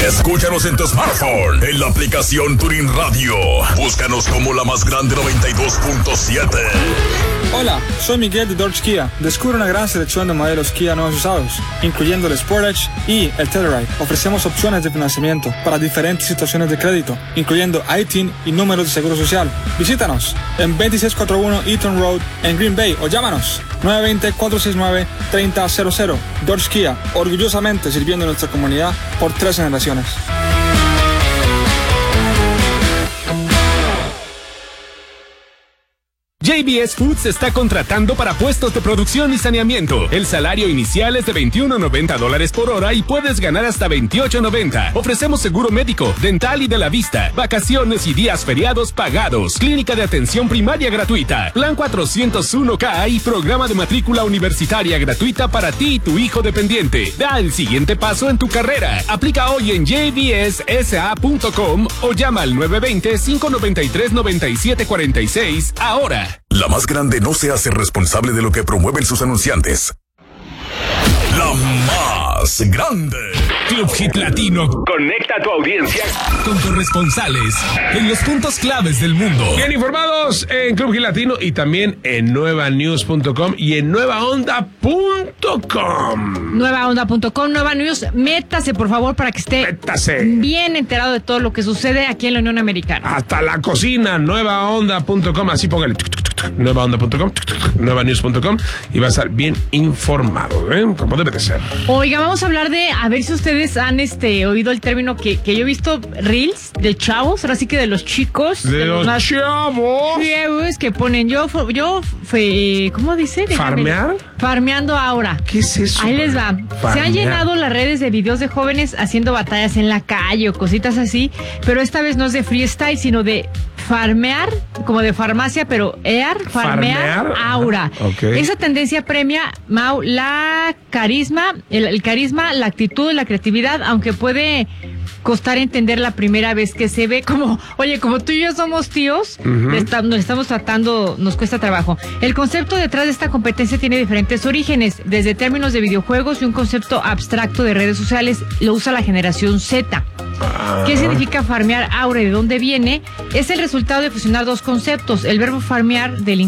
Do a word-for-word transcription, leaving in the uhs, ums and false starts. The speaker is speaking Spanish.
Escúchanos en tu smartphone, en la aplicación Tuning Radio. Búscanos como La Más Grande noventa y dos punto siete. Hola, soy Miguel de Dodge Kia. Descubre una gran selección de modelos Kia nuevos usados, incluyendo el Sportage y el Telluride. Ofrecemos opciones de financiamiento para diferentes situaciones de crédito, incluyendo I T I N y números de seguro social. Visítanos en veintiséis cuarenta y uno Eaton Road en Green Bay o llámanos nueve dos cero, cuatro seis nueve, tres cero cero cero. Dodge Kia, orgullosamente sirviendo a nuestra comunidad por tres generaciones. J B S Foods está contratando para puestos de producción y saneamiento. El salario inicial es de veintiuno noventa dólares por hora y puedes ganar hasta veintiocho noventa. Ofrecemos seguro médico, dental y de la vista, vacaciones y días feriados pagados, clínica de atención primaria gratuita, plan cuatrocientos uno K y programa de matrícula universitaria gratuita para ti y tu hijo dependiente. Da el siguiente paso en tu carrera. Aplica hoy en j b s s a punto com o llama al nueve dos cero, cinco nueve tres, nueve siete cuatro seis ahora. La Más Grande no se hace responsable de lo que promueven sus anunciantes. La Más Grande. Club Hit Latino conecta a tu audiencia con corresponsales en los puntos claves del mundo. Bien informados en Club Hit Latino y también en nueva news punto com y en nueva onda punto com. nueva onda punto com, Nueva News, métase por favor para que esté métase. bien enterado de todo lo que sucede aquí en la Unión Americana. Hasta la cocina, nueva onda punto com, así póngale nueva onda punto com, nueva news punto com y va a estar bien informado, ¿eh? Como debe de ser. Oiga, vamos a hablar de, a ver si ustedes han este oído el término que, que yo he visto, reels de chavos, ahora sí que de los chicos. De, de los, los chavos. Chavos que ponen, yo, yo, fe, ¿cómo dice? ¿Farmear? Farmeando ahora. ¿Qué es eso? Ahí les va. Farmear. Se han llenado las redes de videos de jóvenes haciendo batallas en la calle o cositas así, pero esta vez no es de freestyle, sino de farmear, como de farmacia, pero air, farmear, farmear aura. Okay. Esa tendencia premia, Mau, la carisma, el, el carisma, la actitud, la creatividad, aunque puede costar entender la primera vez que se ve como, oye, como tú y yo somos tíos, uh-huh. le está, nos estamos tratando, nos cuesta trabajo. El concepto detrás de esta competencia tiene diferentes orígenes, desde términos de videojuegos y un concepto abstracto de redes sociales, lo usa la generación Z. ¿Qué significa farmear aura y de dónde viene? Es el resultado de fusionar dos conceptos, el verbo farmear del